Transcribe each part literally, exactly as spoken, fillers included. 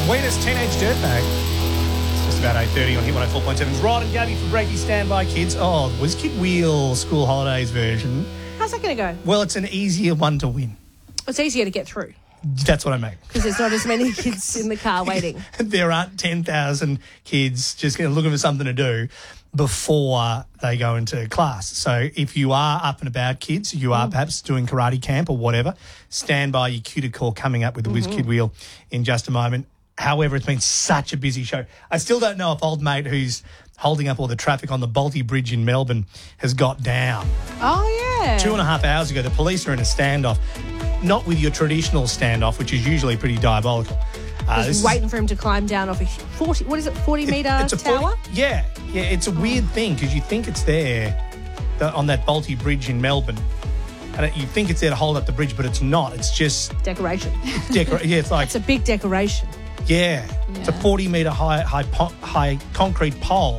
Weenus Teenage Dirtbag. It's just about eight thirty on Hit one oh four point seven. Rod and Gabby for Breaky Standby Kids. Oh, the WizKid Wheel School Holidays version. How's that going to go? Well, it's an easier one to win. It's easier to get through That's what I mean. because there's not as many kids in the car waiting. There aren't ten thousand kids just going to looking for something to do before they go into class. So if you are up and about, kids, you are perhaps doing karate camp or whatever, stand by your cue to call coming up with the Mm-hmm. WizKid Wheel in just a moment. However, it's been such a busy show. I still don't know if old mate who's holding up all the traffic on the Balti Bridge in Melbourne has got down. Oh, yeah. Two and a half hours ago, the police are in a standoff, not with your traditional standoff, which is usually pretty diabolical. Uh, Just this is- waiting for him to climb down off a forty. What is it? Forty metre it's a tower. forty yeah, yeah. It's a weird thing because you think it's there the, on that Balti Bridge in Melbourne, and it, you think it's there to hold up the bridge, but it's not. It's just Decoration. decor. Yeah, it's like It's a big decoration. yeah, it's a forty metre high, high, po- high concrete pole,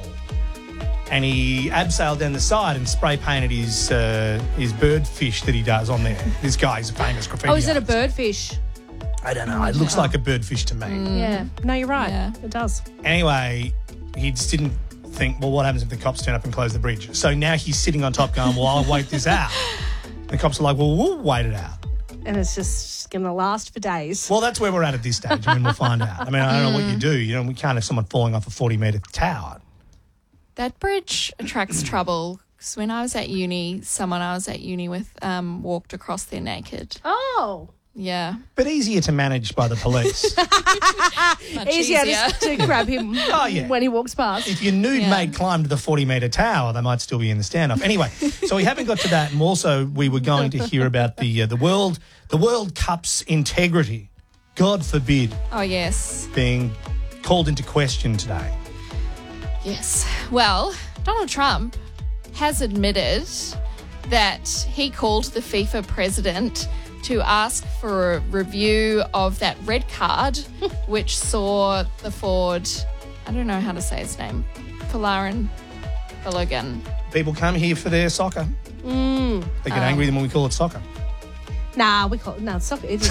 and he abseiled down the side and spray painted his uh, his bird fish that he does on there. This guy's a famous graffiti. Oh, is it a artist. birdfish? I don't know. It looks like a birdfish to me. Yeah. No, you're right. Yeah. It does. Anyway, he just didn't think, well, what happens if the cops turn up and close the bridge? So now he's sitting on top going, well, I'll wait this out. The cops are like, well, we'll wait it out. And it's just going to last for days. Well, that's where we're at at this stage. I mean, we'll find out. I mean, I don't know what you do. You know, we can't have someone falling off a forty metre tower. That bridge attracts trouble because when I was at uni, someone I was at uni with um, walked across there naked. Oh. Yeah. But easier to manage by the police. Much Easier, easier. just to grab him Oh, yeah. when he walks past. If your nude Yeah. mate climbed the forty metre tower, they might still be in the standoff. Anyway, so we haven't got to that, and also we were going to hear about the uh, the world the World Cup's integrity. God forbid Oh, yes. being called into question today. Yes. Well, Donald Trump has admitted that he called the FIFA president to ask for a review of that red card, which saw the forward, I don't know how to say his name, Folarin Balogun. People come here for their soccer. Mm. They get angry when we call it soccer. Nah, we call it, no, soccer. It is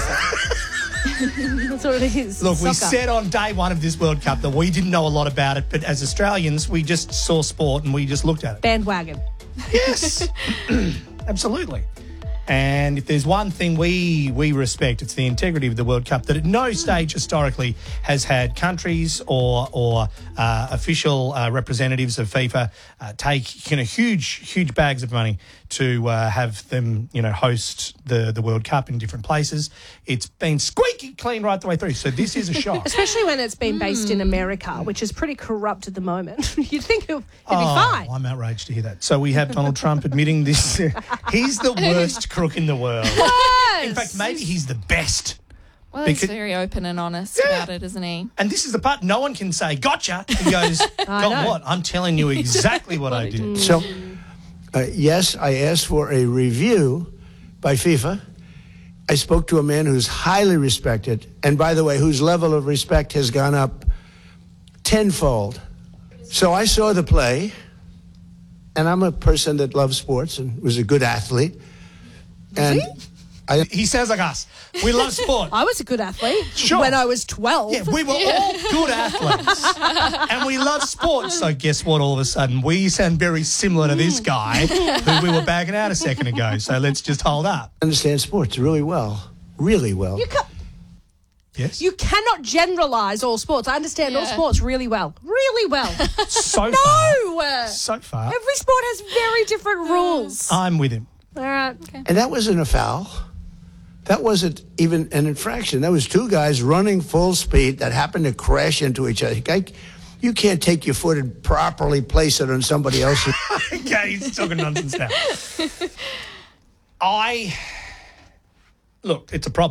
soccer. That's what it is. Look, we Soccer. said on day one of this World Cup that we didn't know a lot about it, but as Australians, we just saw sport and we just looked at it. Bandwagon. Yes, absolutely. And if there's one thing we we respect, it's the integrity of the World Cup, that at no stage historically has had countries or or uh, official uh, representatives of FIFA uh, take you know huge huge bags of money to uh, have them you know host the the World Cup in different places. It's been squeaky clean right the way through. So this is a shock. Especially when it's been based in America, which is pretty corrupt at the moment. You'd think it'd, it'd Oh, be fine. I'm outraged to hear that. So we have Donald Trump admitting this. He's the worst crook in the world. In fact, maybe he's the best. Well, he's Because- very open and honest Yeah. about it, isn't he? And this is the part no one can say, gotcha. He goes, got know. what? I'm telling you exactly what I did. So, uh, yes, I asked for a review by FIFA. I spoke to a man who's highly respected, and by the way, whose level of respect has gone up tenfold. So I saw the play, and I'm a person that loves sports and was a good athlete. And I, He sounds like us. We love sport. I was a good athlete Sure. when I was twelve. Yeah, we were all good athletes. And we love sports. So guess what? All of a sudden, we sound very similar to this guy who we were bagging out a second ago. So let's just hold up. understand sports really well, really well. You, ca- Yes? you cannot generalise all sports. I understand all Yeah. sports really well. Really well. so far. no! So far. Every sport has very different rules. I'm with him. All right. And that wasn't a foul. That wasn't even an infraction. That was two guys running full speed that happened to crash into each other. I- You can't take your foot and properly place it on somebody else's. Okay, he's talking nonsense now. I... Look, it's a problem.